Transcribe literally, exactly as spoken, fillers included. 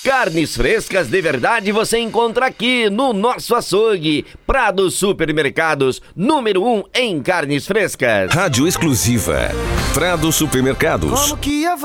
Carnes frescas de verdade você encontra aqui no nosso açougue. Prado Supermercados, número um em carnes frescas. Rádio exclusiva. Prado Supermercados. Como que